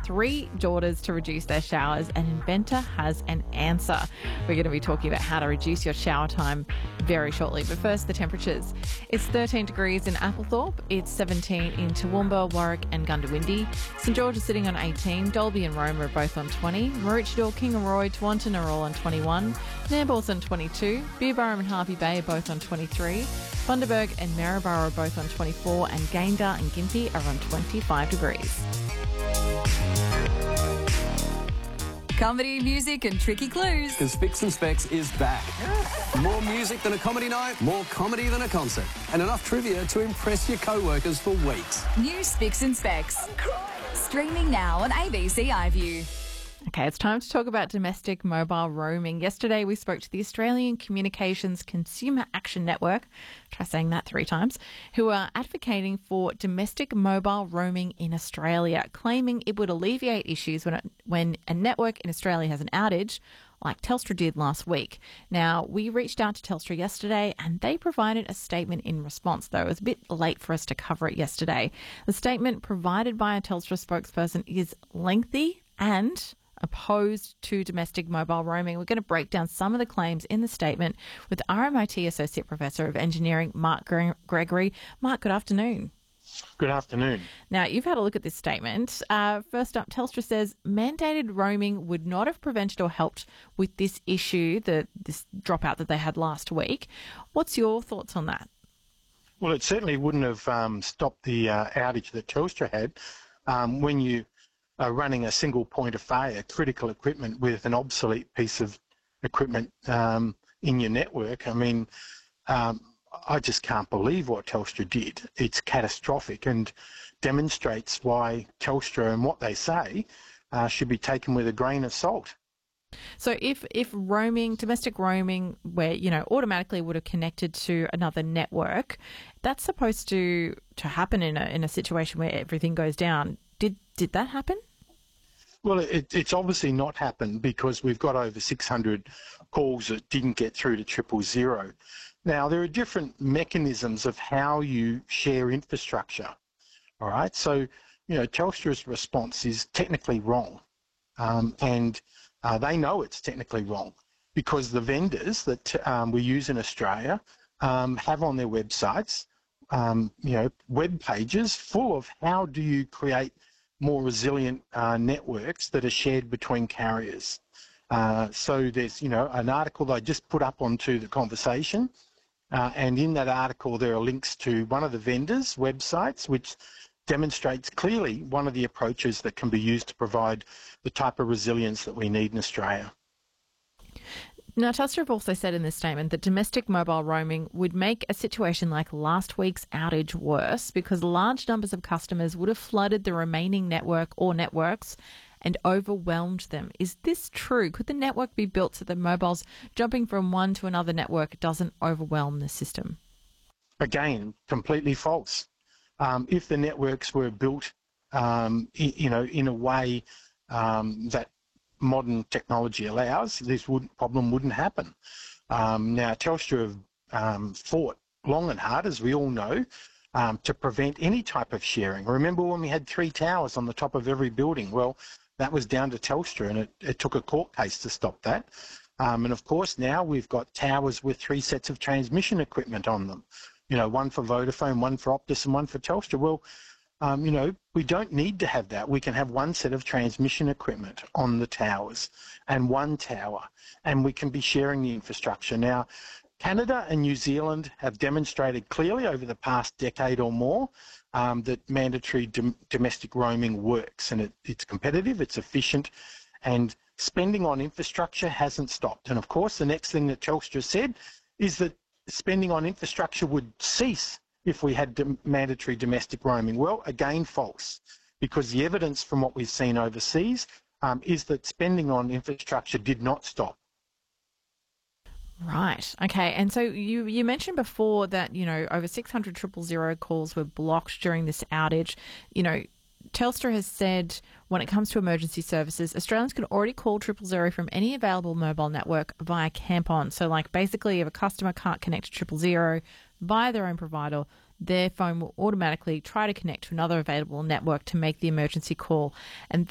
3 daughters to reduce their showers, and Inventor has an answer. We're going to be talking about how to reduce your shower time very shortly. But first, the temperatures. It's 13 degrees in Applethorpe. It's 17 in Toowoomba, Warwick and Gundawindi. St George is sitting on 18. Dolby and Roma are both on 20. Maroochydore, Kingaroy, Taunton are all on 21. Nambour's on 22. Beerburrum and Harvey Bay are both on 23. Bundaberg and Maryborough are both on 24. And Gayndah and Gympie are on 25 degrees. Comedy, music and tricky clues. Because Spicks and Specs is back. More music than a comedy night, more comedy than a concert, and enough trivia to impress your co-workers for weeks. New Spicks and Specs. Streaming now on ABC iView. Okay, it's time to talk about domestic mobile roaming. Yesterday, we spoke to the Australian Communications Consumer Action Network, try saying that 3 times, who are advocating for domestic mobile roaming in Australia, claiming it would alleviate issues when a network in Australia has an outage, like Telstra did last week. Now, we reached out to Telstra yesterday and they provided a statement in response, though. It was a bit late for us to cover it yesterday. The statement provided by a Telstra spokesperson is lengthy and opposed to domestic mobile roaming. We're going to break down some of the claims in the statement with RMIT Associate Professor of Engineering, Mark Gregory. Mark, good afternoon. Good afternoon. Now, you've had a look at this statement. First up, Telstra says mandated roaming would not have prevented or helped with this issue, this dropout that they had last week. What's your thoughts on that? Well, it certainly wouldn't have stopped the outage that Telstra had when you are running a single point of failure, critical equipment with an obsolete piece of equipment in your network. I mean, I just can't believe what Telstra did. It's catastrophic and demonstrates why Telstra and what they say should be taken with a grain of salt. So if roaming, domestic roaming, where, automatically would have connected to another network, that's supposed to happen in a situation where everything goes down. Did that happen? Well, it's obviously not happened because we've got over 600 calls that didn't get through to 000. Now, there are different mechanisms of how you share infrastructure, all right? So, Telstra's response is technically wrong, and they know it's technically wrong because the vendors that we use in Australia have on their websites, web pages full of how do you create more resilient networks that are shared between carriers. So there's, an article that I just put up onto the conversation, and in that article there are links to one of the vendors' websites which demonstrates clearly one of the approaches that can be used to provide the type of resilience that we need in Australia. Now, Telstra have also said in this statement that domestic mobile roaming would make a situation like last week's outage worse because large numbers of customers would have flooded the remaining network or networks and overwhelmed them. Is this true? Could the network be built so that mobiles jumping from one to another network doesn't overwhelm the system? Again, completely false. If the networks were built, in a way that modern technology allows, this problem wouldn't happen. Now, Telstra have fought long and hard, as we all know, to prevent any type of sharing. Remember when we had 3 towers on the top of every building? Well, that was down to Telstra, and it took a court case to stop that. And of course, now we've got towers with 3 sets of transmission equipment on them. One for Vodafone, one for Optus, and one for Telstra. Well, we don't need to have that. We can have 1 set of transmission equipment on the towers and 1 tower, and we can be sharing the infrastructure. Now, Canada and New Zealand have demonstrated clearly over the past decade or more that mandatory domestic roaming works, and it's competitive, it's efficient, and spending on infrastructure hasn't stopped. And of course, the next thing that Telstra said is that spending on infrastructure would cease if we had mandatory domestic roaming. Well, again, false, because the evidence from what we've seen overseas is that spending on infrastructure did not stop. Right. Okay. And so you mentioned before that, over 600 000 calls were blocked during this outage. Telstra has said when it comes to emergency services, Australians can already call 000 from any available mobile network via CampOn. So, basically, if a customer can't connect to 000 via their own provider, their phone will automatically try to connect to another available network to make the emergency call. And